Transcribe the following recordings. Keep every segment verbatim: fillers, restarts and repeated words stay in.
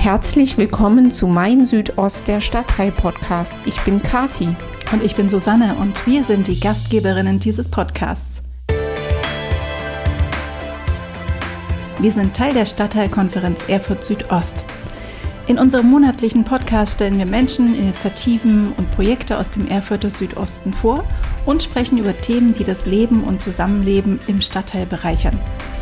Herzlich willkommen zu Mein Südost, der Stadtteil-Podcast. Ich bin Kathi. Und ich bin Susanne und wir sind die Gastgeberinnen dieses Podcasts. Wir sind Teil der Stadtteilkonferenz Erfurt Südost. In unserem monatlichen Podcast stellen wir Menschen, Initiativen und Projekte aus dem Erfurter Südosten vor und sprechen über Themen, die das Leben und Zusammenleben im Stadtteil bereichern.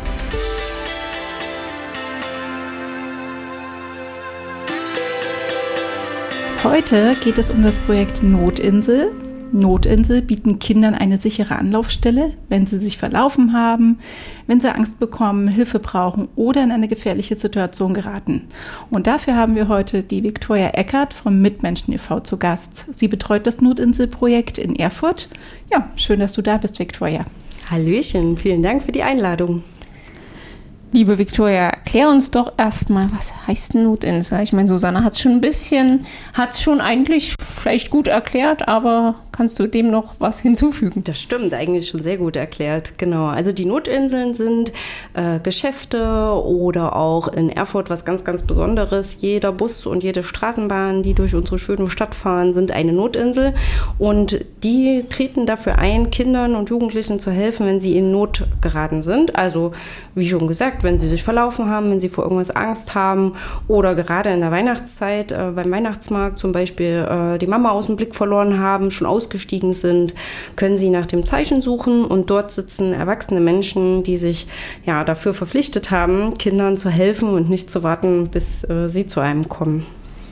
Heute geht es um das Projekt Notinsel. Notinsel bieten Kindern eine sichere Anlaufstelle, wenn sie sich verlaufen haben, wenn sie Angst bekommen, Hilfe brauchen oder in eine gefährliche Situation geraten. Und dafür haben wir heute die Viktoria Eckert vom Mitmenschen e V zu Gast. Sie betreut das Notinselprojekt in Erfurt. Ja, schön, dass du da bist, Viktoria. Hallöchen, vielen Dank für die Einladung. Liebe Viktoria, erklär uns doch erstmal, was heißt Notinsel? Ich meine, Susanne hat es schon ein bisschen, hat es schon eigentlich vielleicht gut erklärt, aber kannst du dem noch was hinzufügen? Das stimmt, eigentlich schon sehr gut erklärt, genau. Also die Notinseln sind äh, Geschäfte oder auch in Erfurt was ganz, ganz Besonderes. Jeder Bus und jede Straßenbahn, die durch unsere schöne Stadt fahren, sind eine Notinsel und die treten dafür ein, Kindern und Jugendlichen zu helfen, wenn sie in Not geraten sind. Also, wie schon gesagt, wenn sie sich verlaufen haben, wenn sie vor irgendwas Angst haben oder gerade in der Weihnachtszeit äh, beim Weihnachtsmarkt zum Beispiel äh, die Mama aus dem Blick verloren haben, schon ausgestiegen sind, können sie nach dem Zeichen suchen und dort sitzen erwachsene Menschen, die sich ja dafür verpflichtet haben, Kindern zu helfen und nicht zu warten, bis äh, sie zu einem kommen.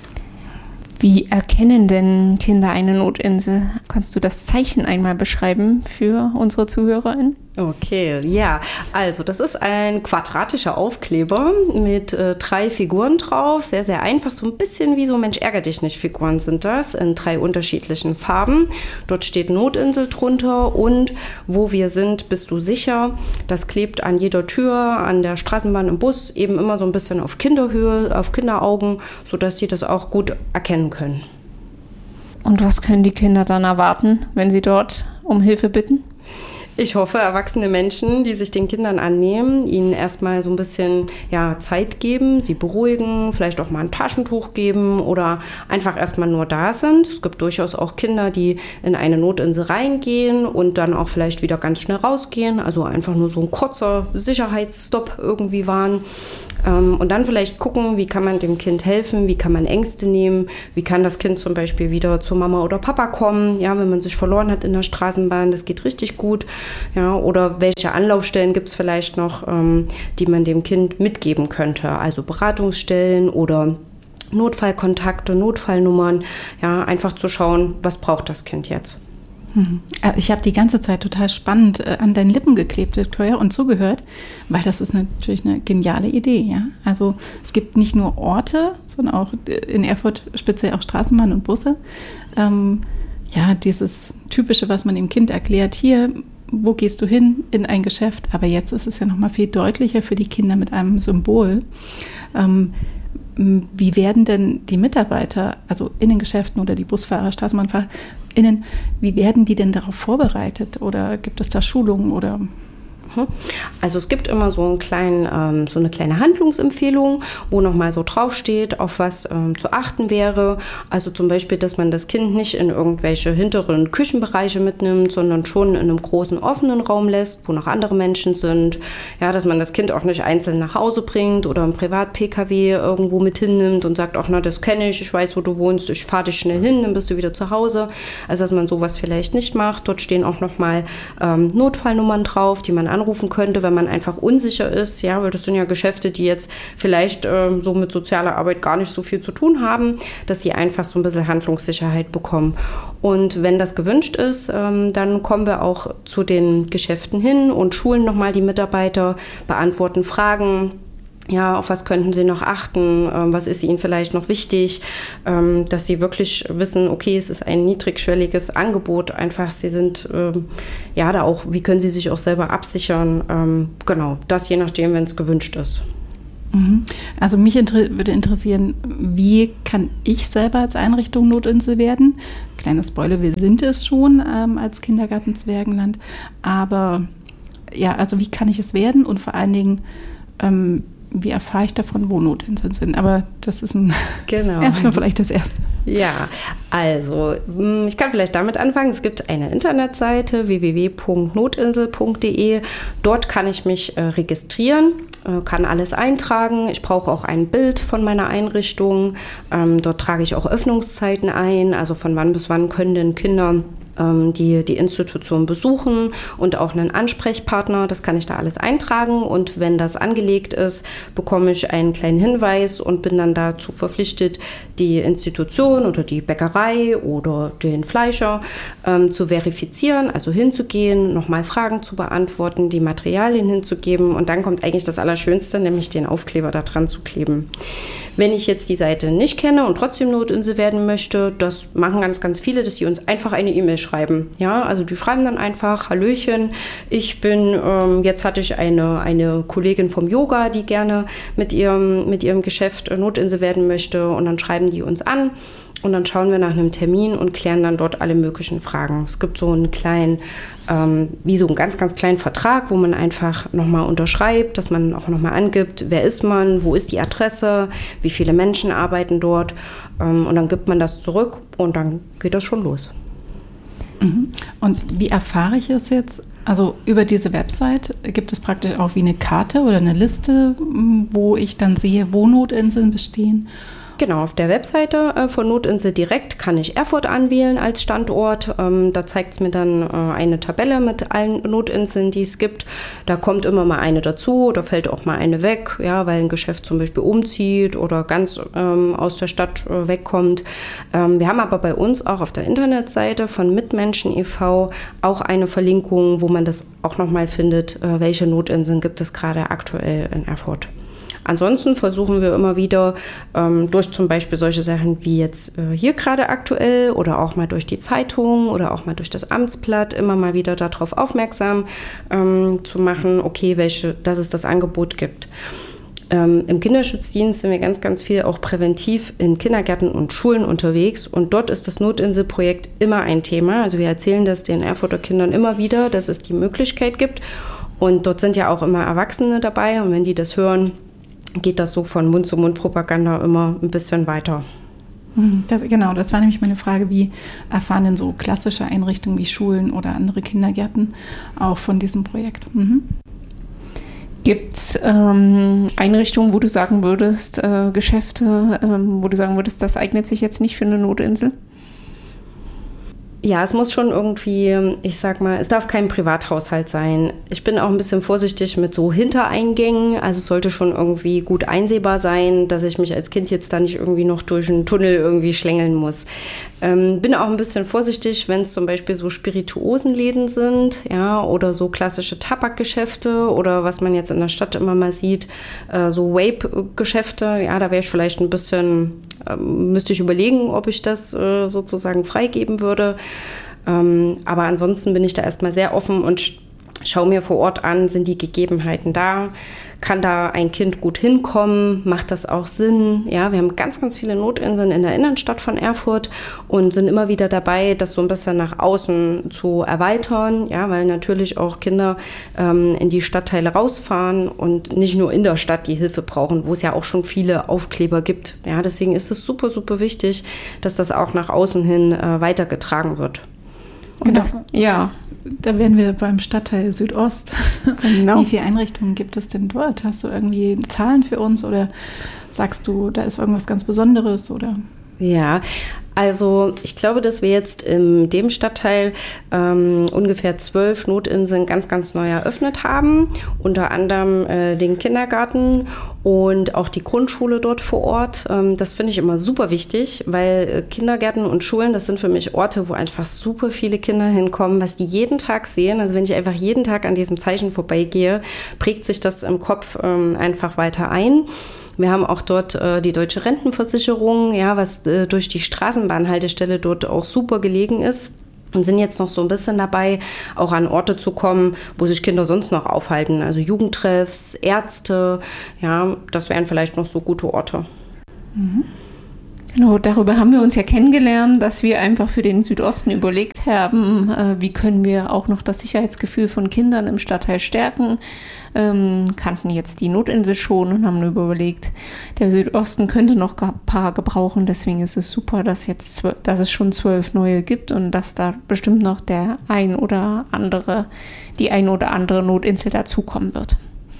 Wie erkennen denn Kinder eine Notinsel? Kannst du das Zeichen einmal beschreiben für unsere ZuhörerInnen? Okay, ja, also das ist ein quadratischer Aufkleber mit äh, drei Figuren drauf, sehr, sehr einfach, so ein bisschen wie so Mensch-ärger-dich-nicht-Figuren sind das, in drei unterschiedlichen Farben. Dort steht Notinsel drunter und wo wir sind, bist du sicher. Das klebt an jeder Tür, an der Straßenbahn, im Bus, eben immer so ein bisschen auf Kinderhöhe, auf Kinderaugen, sodass sie das auch gut erkennen können. Und was können die Kinder dann erwarten, wenn sie dort um Hilfe bitten? Ich hoffe, erwachsene Menschen, die sich den Kindern annehmen, ihnen erstmal so ein bisschen ja, Zeit geben, sie beruhigen, vielleicht auch mal ein Taschentuch geben oder einfach erstmal nur da sind. Es gibt durchaus auch Kinder, die in eine Notinsel reingehen und dann auch vielleicht wieder ganz schnell rausgehen, also einfach nur so ein kurzer Sicherheitsstopp irgendwie waren. Und dann vielleicht gucken, wie kann man dem Kind helfen, wie kann man Ängste nehmen, wie kann das Kind zum Beispiel wieder zu Mama oder Papa kommen, ja, wenn man sich verloren hat in der Straßenbahn, das geht richtig gut, ja, oder welche Anlaufstellen gibt es vielleicht noch, ähm, die man dem Kind mitgeben könnte, also Beratungsstellen oder Notfallkontakte, Notfallnummern, ja, einfach zu schauen, was braucht das Kind jetzt. Ich habe die ganze Zeit total spannend an deinen Lippen geklebt, Viktoria, und zugehört, weil das ist natürlich eine geniale Idee. Ja? Also es gibt nicht nur Orte, sondern auch in Erfurt speziell auch Straßenbahnen und Busse. Ähm, ja, dieses Typische, was man dem Kind erklärt, hier, wo gehst du hin? In ein Geschäft. Aber jetzt ist es ja noch mal viel deutlicher für die Kinder mit einem Symbol. Ähm, Wie werden denn die Mitarbeiter, also in den Geschäften oder die Busfahrer, StraßenbahnfahrerInnen, wie werden die denn darauf vorbereitet? Oder gibt es da Schulungen oder... Also es gibt immer so, einen kleinen, ähm, so eine kleine Handlungsempfehlung, wo nochmal so draufsteht, auf was ähm, zu achten wäre. Also zum Beispiel, dass man das Kind nicht in irgendwelche hinteren Küchenbereiche mitnimmt, sondern schon in einem großen offenen Raum lässt, wo noch andere Menschen sind. Ja, dass man das Kind auch nicht einzeln nach Hause bringt oder im Privat-P K W irgendwo mit hinnimmt und sagt, ach na, das kenne ich, ich weiß, wo du wohnst, ich fahre dich schnell hin, dann bist du wieder zu Hause. Also dass man sowas vielleicht nicht macht. Dort stehen auch nochmal ähm, Notfallnummern drauf, die man anrufen könnte, wenn man einfach unsicher ist, ja, weil das sind ja Geschäfte, die jetzt vielleicht ähm, so mit sozialer Arbeit gar nicht so viel zu tun haben, dass sie einfach so ein bisschen Handlungssicherheit bekommen. Und wenn das gewünscht ist, ähm, dann kommen wir auch zu den Geschäften hin und schulen nochmal die Mitarbeiter, beantworten Fragen. Ja, auf was könnten Sie noch achten? Ähm, was ist Ihnen vielleicht noch wichtig? Ähm, dass Sie wirklich wissen, okay, es ist ein niedrigschwelliges Angebot. Einfach, Sie sind, ähm, ja, da auch, wie können Sie sich auch selber absichern? Ähm, genau, das je nachdem, wenn es gewünscht ist. Also mich inter- würde interessieren, wie kann ich selber als Einrichtung Notinsel werden? Kleiner Spoiler, wir sind es schon ähm, als Kindergarten Zwergenland. Aber ja, also wie kann ich es werden? Und vor allen Dingen, ähm, wie erfahre ich davon, wo Notinseln sind? Aber das ist ein genau. erstmal vielleicht das Erste. Ja, also ich kann vielleicht damit anfangen. Es gibt eine Internetseite w w w punkt notinsel punkt d e. Dort kann ich mich äh, registrieren, äh, kann alles eintragen. Ich brauche auch ein Bild von meiner Einrichtung. Ähm, dort trage ich auch Öffnungszeiten ein, also von wann bis wann können denn Kinder die die Institution besuchen und auch einen Ansprechpartner, das kann ich da alles eintragen und wenn das angelegt ist, bekomme ich einen kleinen Hinweis und bin dann dazu verpflichtet, die Institution oder die Bäckerei oder den Fleischer ähm, zu verifizieren, also hinzugehen, nochmal Fragen zu beantworten, die Materialien hinzugeben und dann kommt eigentlich das Allerschönste, nämlich den Aufkleber da dran zu kleben. Wenn ich jetzt die Seite nicht kenne und trotzdem Notinsel werden möchte, das machen ganz, ganz viele, dass sie uns einfach eine E-Mail schreiben. Ja, also die schreiben dann einfach, Hallöchen, ich bin, ähm, jetzt hatte ich eine, eine Kollegin vom Yoga, die gerne mit ihrem, mit ihrem Geschäft Notinsel werden möchte und dann schreiben die uns an. Und dann schauen wir nach einem Termin und klären dann dort alle möglichen Fragen. Es gibt so einen kleinen, ähm, wie so einen ganz, ganz kleinen Vertrag, wo man einfach nochmal unterschreibt, dass man auch nochmal angibt, wer ist man, wo ist die Adresse, wie viele Menschen arbeiten dort. Ähm, und dann gibt man das zurück und dann geht das schon los. Mhm. Und wie erfahre ich es jetzt? Also über diese Website gibt es praktisch auch wie eine Karte oder eine Liste, wo ich dann sehe, wo Notinseln bestehen? Genau, auf der Webseite äh, von Notinsel direkt kann ich Erfurt anwählen als Standort. Ähm, da zeigt es mir dann äh, eine Tabelle mit allen Notinseln, die es gibt. Da kommt immer mal eine dazu oder fällt auch mal eine weg, ja, weil ein Geschäft zum Beispiel umzieht oder ganz ähm, aus der Stadt äh, wegkommt. Ähm, wir haben aber bei uns auch auf der Internetseite von Mitmenschen e V auch eine Verlinkung, wo man das auch nochmal findet, äh, welche Notinseln gibt es gerade aktuell in Erfurt. Ansonsten versuchen wir immer wieder ähm, durch zum Beispiel solche Sachen wie jetzt äh, hier gerade aktuell oder auch mal durch die Zeitung oder auch mal durch das Amtsblatt immer mal wieder darauf aufmerksam ähm, zu machen, okay, welche, dass es das Angebot gibt. Ähm, im Kinderschutzdienst sind wir ganz, ganz viel auch präventiv in Kindergärten und Schulen unterwegs und dort ist das Notinselprojekt immer ein Thema. Also wir erzählen das den Erfurter Kindern immer wieder, dass es die Möglichkeit gibt und dort sind ja auch immer Erwachsene dabei und wenn die das hören, geht das so von Mund-zu-Mund-Propaganda immer ein bisschen weiter. Das, genau, das war nämlich meine Frage, wie erfahren denn so klassische Einrichtungen wie Schulen oder andere Kindergärten auch von diesem Projekt? Mhm. Gibt es ähm, Einrichtungen, wo du sagen würdest, äh, Geschäfte, ähm, wo du sagen würdest, das eignet sich jetzt nicht für eine Notinsel? Ja, es muss schon irgendwie, ich sag mal, es darf kein Privathaushalt sein. Ich bin auch ein bisschen vorsichtig mit so Hintereingängen. Also es sollte schon irgendwie gut einsehbar sein, dass ich mich als Kind jetzt da nicht irgendwie noch durch einen Tunnel irgendwie schlängeln muss. Ähm, bin auch ein bisschen vorsichtig, wenn es zum Beispiel so Spirituosenläden sind, ja, oder so klassische Tabakgeschäfte oder was man jetzt in der Stadt immer mal sieht, äh, so Vape-Geschäfte. Ja, da wäre ich vielleicht ein bisschen, äh, müsste ich überlegen, ob ich das äh, sozusagen freigeben würde. Ähm, aber ansonsten bin ich da erstmal sehr offen und sch- schaue mir vor Ort an, sind die Gegebenheiten da? Kann da ein Kind gut hinkommen? Macht das auch Sinn? Ja, wir haben ganz, ganz viele Notinseln in der Innenstadt von Erfurt und sind immer wieder dabei, das so ein bisschen nach außen zu erweitern. Ja, weil natürlich auch Kinder ähm, in die Stadtteile rausfahren und nicht nur in der Stadt die Hilfe brauchen, wo es ja auch schon viele Aufkleber gibt. Ja, deswegen ist es super, super wichtig, dass das auch nach außen hin äh, weitergetragen wird. Und das, ja. Da wären wir beim Stadtteil Südost. Genau. Wie viele Einrichtungen gibt es denn dort? Hast du irgendwie Zahlen für uns oder sagst du, da ist irgendwas ganz Besonderes? Oder? Ja, also ich glaube, dass wir jetzt in dem Stadtteil ähm, ungefähr zwölf Notinseln ganz, ganz neu eröffnet haben. Unter anderem äh, den Kindergarten und auch die Grundschule dort vor Ort. Ähm, das finde ich immer super wichtig, weil äh, Kindergärten und Schulen, das sind für mich Orte, wo einfach super viele Kinder hinkommen, was die jeden Tag sehen. Also wenn ich einfach jeden Tag an diesem Zeichen vorbeigehe, prägt sich das im Kopf ähm, einfach weiter ein. Wir haben auch dort äh, die Deutsche Rentenversicherung, ja, was äh, durch die Straßenbahnhaltestelle dort auch super gelegen ist. Und sind jetzt noch so ein bisschen dabei, auch an Orte zu kommen, wo sich Kinder sonst noch aufhalten. Also Jugendtreffs, Ärzte, ja, das wären vielleicht noch so gute Orte. Mhm. Genau, darüber haben wir uns ja kennengelernt, dass wir einfach für den Südosten überlegt haben, äh, wie können wir auch noch das Sicherheitsgefühl von Kindern im Stadtteil stärken. Ähm, kannten jetzt die Notinsel schon und haben überlegt, der Südosten könnte noch ein paar gebrauchen. Deswegen ist es super, dass, jetzt, dass es schon zwölf neue gibt und dass da bestimmt noch der ein oder andere, die ein oder andere Notinsel dazukommen wird.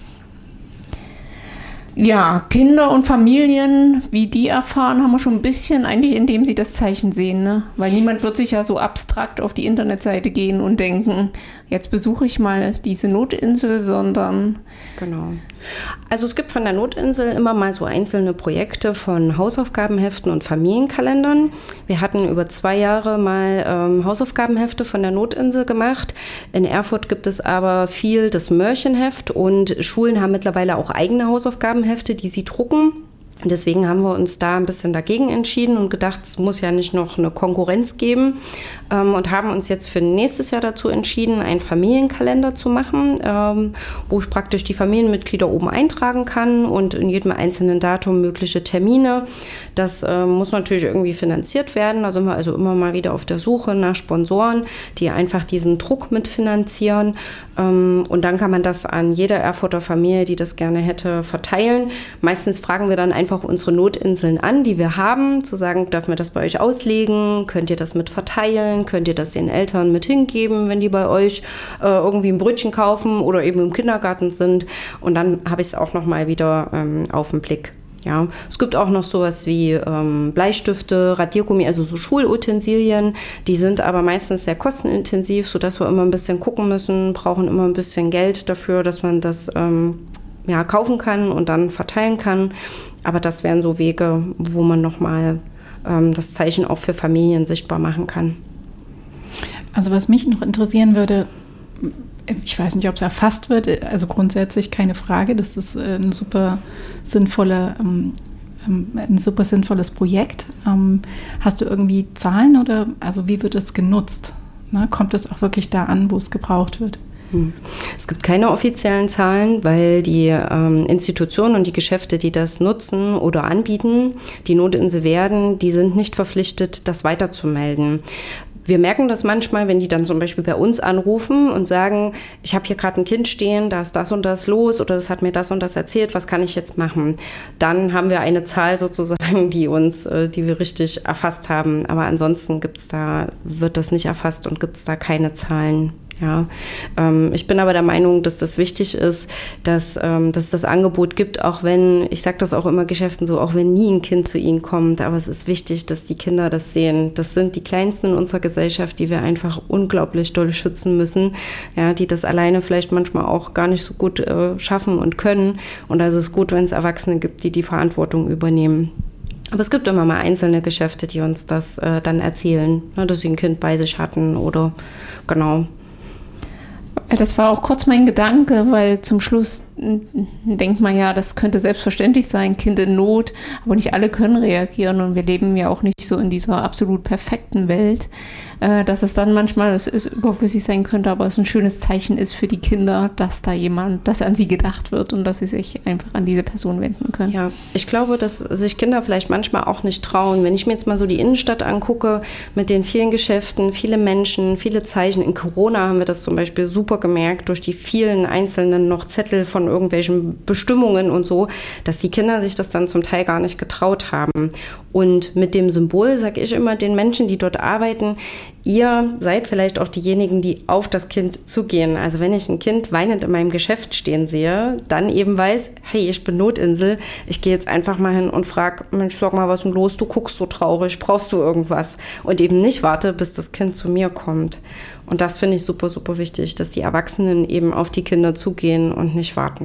Ja, Kinder und Familien, wie die erfahren, haben wir schon ein bisschen, eigentlich indem sie das Zeichen sehen, ne? Weil niemand wird sich ja so abstrakt auf die Internetseite gehen und denken, jetzt besuche ich mal diese Notinsel, sondern... Genau. Also es gibt von der Notinsel immer mal so einzelne Projekte von Hausaufgabenheften und Familienkalendern. Wir hatten über zwei Jahre mal ähm, Hausaufgabenhefte von der Notinsel gemacht. In Erfurt gibt es aber viel das Märchenheft und Schulen haben mittlerweile auch eigene Hausaufgabenhefte, die sie drucken. Deswegen haben wir uns da ein bisschen dagegen entschieden und gedacht, es muss ja nicht noch eine Konkurrenz geben ähm, und haben uns jetzt für nächstes Jahr dazu entschieden, einen Familienkalender zu machen, ähm, wo ich praktisch die Familienmitglieder oben eintragen kann und in jedem einzelnen Datum mögliche Termine. Das äh, muss natürlich irgendwie finanziert werden. Da sind wir also immer mal wieder auf der Suche nach Sponsoren, die einfach diesen Druck mitfinanzieren. Ähm, und dann kann man das an jede Erfurter Familie, die das gerne hätte, verteilen. Meistens fragen wir dann einfach unsere Notinseln an, die wir haben, zu sagen, dürfen wir das bei euch auslegen? Könnt ihr das mit verteilen? Könnt ihr das den Eltern mit hingeben, wenn die bei euch äh, irgendwie ein Brötchen kaufen oder eben im Kindergarten sind? Und dann habe ich es auch noch mal wieder ähm, auf den Blick. Ja, es gibt auch noch sowas wie ähm, Bleistifte, Radiergummi, also so Schulutensilien. Die sind aber meistens sehr kostenintensiv, sodass wir immer ein bisschen gucken müssen, brauchen immer ein bisschen Geld dafür, dass man das ähm, ja, kaufen kann und dann verteilen kann. Aber das wären so Wege, wo man nochmal ähm, das Zeichen auch für Familien sichtbar machen kann. Also was mich noch interessieren würde, ich weiß nicht, ob es erfasst wird, also grundsätzlich keine Frage, das ist ein super sinnvolle, ein super sinnvolles Projekt. Hast du irgendwie Zahlen oder also wie wird es genutzt? Kommt es auch wirklich da an, wo es gebraucht wird? Es gibt keine offiziellen Zahlen, weil die ähm, Institutionen und die Geschäfte, die das nutzen oder anbieten, die Notinsel werden, die sind nicht verpflichtet, das weiterzumelden. Wir merken das manchmal, wenn die dann zum Beispiel bei uns anrufen und sagen, ich habe hier gerade ein Kind stehen, da ist das und das los oder das hat mir das und das erzählt, was kann ich jetzt machen? Dann haben wir eine Zahl sozusagen, die uns, die wir richtig erfasst haben. Aber ansonsten gibt's da, wird das nicht erfasst und gibt es da keine Zahlen. Ja, ähm, ich bin aber der Meinung, dass das wichtig ist, dass, ähm, dass es das Angebot gibt, auch wenn, ich sage das auch immer Geschäften so, auch wenn nie ein Kind zu ihnen kommt, aber es ist wichtig, dass die Kinder das sehen. Das sind die Kleinsten in unserer Gesellschaft, die wir einfach unglaublich doll schützen müssen, ja, die das alleine vielleicht manchmal auch gar nicht so gut äh, schaffen und können. Und also ist es gut, wenn es Erwachsene gibt, die die Verantwortung übernehmen. Aber es gibt immer mal einzelne Geschäfte, die uns das äh, dann erzählen, ne, dass sie ein Kind bei sich hatten oder genau. Das war auch kurz mein Gedanke, weil zum Schluss denkt man ja, das könnte selbstverständlich sein, Kind in Not, aber nicht alle können reagieren und wir leben ja auch nicht so in dieser absolut perfekten Welt, äh, dass es dann manchmal es ist, überflüssig sein könnte, aber es ein schönes Zeichen ist für die Kinder, dass da jemand, dass an sie gedacht wird und dass sie sich einfach an diese Person wenden können. Ja, ich glaube, dass sich Kinder vielleicht manchmal auch nicht trauen. Wenn ich mir jetzt mal so die Innenstadt angucke, mit den vielen Geschäften, viele Menschen, viele Zeichen. In Corona haben wir das zum Beispiel super gemerkt, durch die vielen einzelnen noch Zettel von irgendwelchen Bestimmungen und so, dass die Kinder sich das dann zum Teil gar nicht getraut haben. Und mit dem Symbol sage ich immer den Menschen, die dort arbeiten, ihr seid vielleicht auch diejenigen, die auf das Kind zugehen. Also wenn ich ein Kind weinend in meinem Geschäft stehen sehe, dann eben weiß, hey, ich bin Notinsel, ich gehe jetzt einfach mal hin und frage, Mensch, sag mal, was ist denn los, du guckst so traurig, brauchst du irgendwas? Und eben nicht warte, bis das Kind zu mir kommt. Und das finde ich super, super wichtig, dass die Erwachsenen eben auf die Kinder zugehen und nicht warten.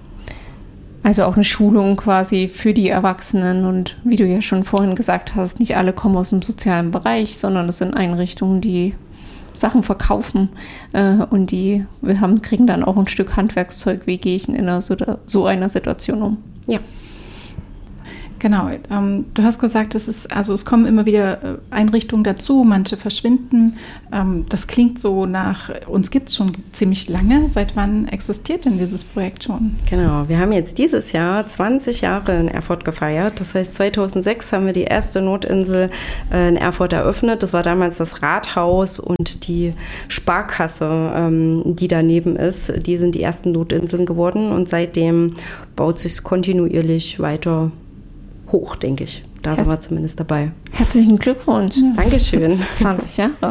Also auch eine Schulung quasi für die Erwachsenen und wie du ja schon vorhin gesagt hast, nicht alle kommen aus dem sozialen Bereich, sondern es sind Einrichtungen, die Sachen verkaufen äh, und die wir haben, kriegen dann auch ein Stück Handwerkszeug, wie gehe ich in einer, so einer Situation um. Ja. Genau, ähm, du hast gesagt, es ist, also es kommen immer wieder äh, Einrichtungen dazu, manche verschwinden. Ähm, das klingt so nach, uns gibt es schon ziemlich lange. Seit wann existiert denn dieses Projekt schon? Genau, wir haben jetzt dieses Jahr zwanzig Jahre in Erfurt gefeiert. Das heißt, zweitausendsechs haben wir die erste Notinsel äh, in Erfurt eröffnet. Das war damals das Rathaus und die Sparkasse, ähm, die daneben ist. Die sind die ersten Notinseln geworden und seitdem baut sich es kontinuierlich weiter hoch, denke ich. Da sind wir zumindest dabei. Herzlichen Glückwunsch. Ja. Dankeschön. zwanzig Jahre.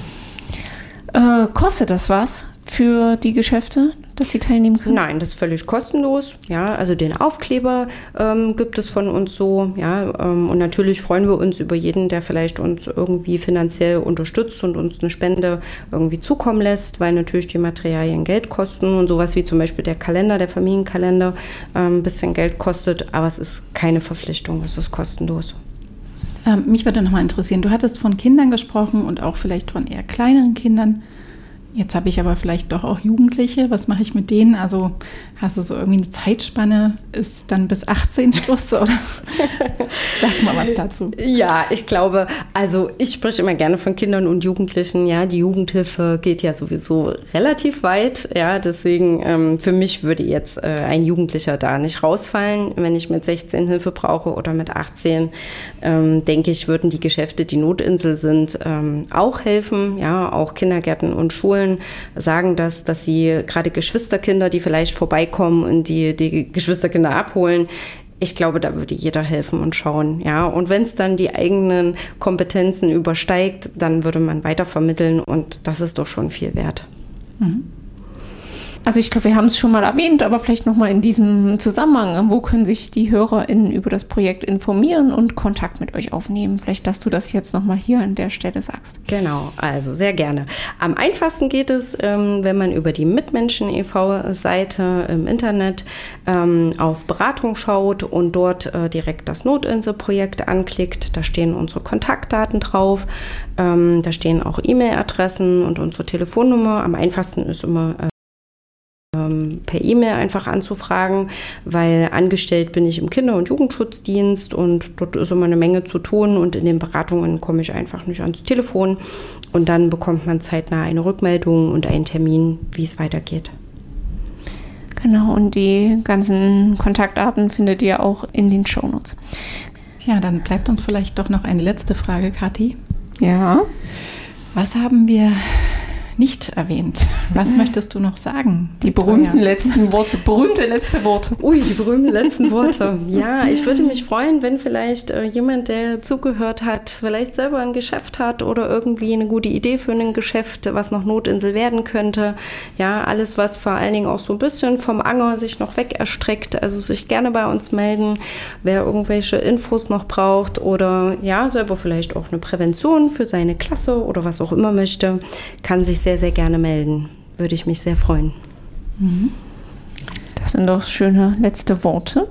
Äh, kostet das was für die Geschäfte, dass sie teilnehmen können? Nein, das ist völlig kostenlos. Ja, also den Aufkleber ähm, gibt es von uns so. Ja, ähm, und natürlich freuen wir uns über jeden, der vielleicht uns irgendwie finanziell unterstützt und uns eine Spende irgendwie zukommen lässt, weil natürlich die Materialien Geld kosten und sowas wie zum Beispiel der Kalender, der Familienkalender, ähm, ein bisschen Geld kostet, aber es ist keine Verpflichtung, es ist kostenlos. Ähm, mich würde noch mal interessieren, du hattest von Kindern gesprochen und auch vielleicht von eher kleineren Kindern. Jetzt habe ich aber vielleicht doch auch Jugendliche. Was mache ich mit denen? Also hast du so irgendwie eine Zeitspanne? Ist dann bis achtzehn Schluss? Oder sag mal was dazu. Ja, ich glaube, also ich spreche immer gerne von Kindern und Jugendlichen. Ja, die Jugendhilfe geht ja sowieso relativ weit. Ja, deswegen ähm, für mich würde jetzt äh, ein Jugendlicher da nicht rausfallen. Wenn ich mit sechzehn Hilfe brauche oder mit achtzehn, ähm, denke ich, würden die Geschäfte, die Notinsel sind, ähm, auch helfen. Ja, auch Kindergärten und Schulen sagen das, dass sie gerade Geschwisterkinder, die vielleicht vorbeikommen und die, die Geschwisterkinder abholen, ich glaube, da würde jeder helfen und schauen. Ja, und wenn es dann die eigenen Kompetenzen übersteigt, dann würde man weitervermitteln und das ist doch schon viel wert. Mhm. Also ich glaube, wir haben es schon mal erwähnt, aber vielleicht nochmal in diesem Zusammenhang. Wo können sich die HörerInnen über das Projekt informieren und Kontakt mit euch aufnehmen? Vielleicht, dass du das jetzt nochmal hier an der Stelle sagst. Genau, also sehr gerne. Am einfachsten geht es, ähm, wenn man über die Mitmenschen e V-Seite im Internet ähm, auf Beratung schaut und dort äh, direkt das Notinsel-Projekt anklickt. Da stehen unsere Kontaktdaten drauf. Ähm, da stehen auch E-Mail-Adressen und unsere Telefonnummer. Am einfachsten ist immer äh, per E-Mail einfach anzufragen, weil angestellt bin ich im Kinder- und Jugendschutzdienst und dort ist immer eine Menge zu tun und in den Beratungen komme ich einfach nicht ans Telefon und dann bekommt man zeitnah eine Rückmeldung und einen Termin, wie es weitergeht. Genau, und die ganzen Kontaktdaten findet ihr auch in den Shownotes. Ja, dann bleibt uns vielleicht doch noch eine letzte Frage, Kathi. Ja. Was haben wir nicht erwähnt? Was möchtest du noch sagen? Die berühmten letzten Worte, berühmte letzte Worte. Ui, die berühmten letzten Worte. Ja, ich würde mich freuen, wenn vielleicht äh, jemand, der zugehört hat, vielleicht selber ein Geschäft hat oder irgendwie eine gute Idee für ein Geschäft, was noch Notinsel werden könnte. Ja, alles, was vor allen Dingen auch so ein bisschen vom Anger sich noch weg erstreckt, also sich gerne bei uns melden, wer irgendwelche Infos noch braucht oder ja, selber vielleicht auch eine Prävention für seine Klasse oder was auch immer möchte, kann sich sehr, sehr gerne melden. Würde ich mich sehr freuen. Das sind doch schöne letzte Worte.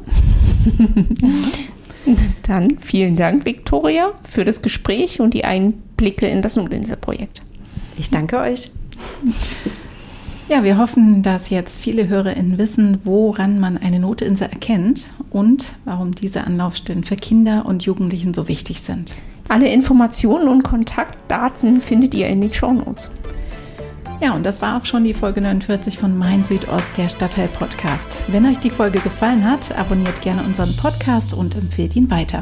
Dann vielen Dank, Viktoria, für das Gespräch und die Einblicke in das Notinsel-Projekt. Ich danke euch. Ja, wir hoffen, dass jetzt viele HörerInnen wissen, woran man eine Notinsel erkennt und warum diese Anlaufstellen für Kinder und Jugendlichen so wichtig sind. Alle Informationen und Kontaktdaten findet ihr in den Shownotes. Ja, und das war auch schon die Folge neunundvierzig von Main Südost, der Stadtteil-Podcast. Wenn euch die Folge gefallen hat, abonniert gerne unseren Podcast und empfehlt ihn weiter.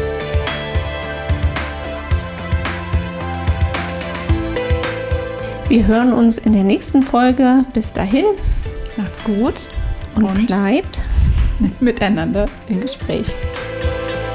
Wir hören uns in der nächsten Folge. Bis dahin. Macht's gut und, und bleibt miteinander im Gespräch.